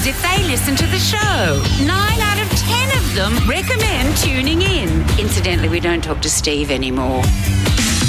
friends if they listen to the show. 9 out of 10 of them recommend tuning in. Incidentally, we don't talk to Steve anymore.